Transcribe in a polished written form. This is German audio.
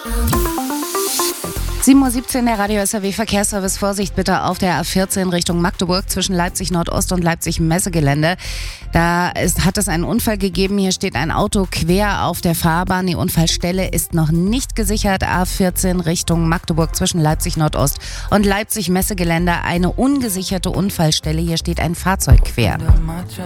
7:17 Uhr, der Radio SAW Verkehrsservice. Vorsicht bitte auf der A14 Richtung Magdeburg zwischen Leipzig Nordost und Leipzig Messegelände. Hat es einen Unfall gegeben. Hier steht ein Auto quer auf der Fahrbahn. Die Unfallstelle ist noch nicht gesichert. A14 Richtung Magdeburg zwischen Leipzig Nordost und Leipzig Messegelände. Eine ungesicherte Unfallstelle. Hier steht ein Fahrzeug quer.